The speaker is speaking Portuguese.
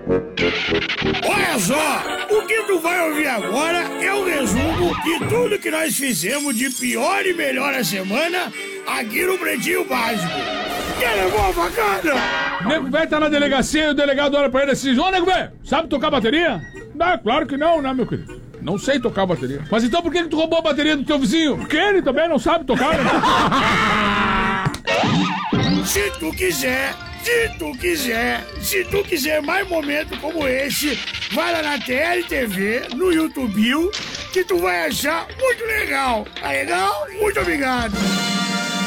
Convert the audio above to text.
Olha só, o que tu vai ouvir agora é um resumo de tudo que nós fizemos de pior e melhor a semana aqui no Pretinho Básico. Quer levar a facada? Nego velho tá na delegacia e o delegado olha pra ele assim: ô nego velho, sabe tocar bateria? Não, claro que não, né, meu querido? Não sei tocar bateria. Mas então por que tu roubou a bateria do teu vizinho? Porque ele também não sabe tocar, né? Se tu quiser mais momentos como esse, vai lá na TLTV, no YouTube, que tu vai achar muito legal. Tá legal? Muito obrigado.